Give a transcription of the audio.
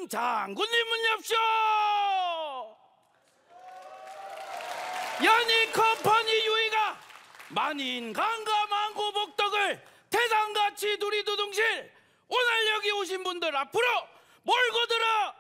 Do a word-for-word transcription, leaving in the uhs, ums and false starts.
장군님 문 엽시오. 연희 컴퍼니 유이가 만인 강가 만고 복덕을 태산같이 누리두둥실 오늘 여기 오신 분들 앞으로 몰고 들어